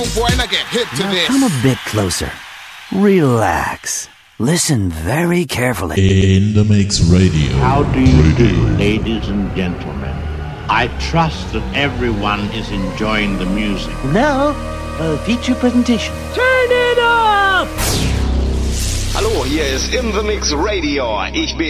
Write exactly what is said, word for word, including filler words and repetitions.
boy, and I get hip to Now this. come a bit closer. Relax. Listen very carefully. In the Mix Radio. How do you do, ladies and gentlemen? I trust that everyone is enjoying the music. Now, a feature presentation. Turn it up! Hallo, hier ist In the Mix Radio. Ich bin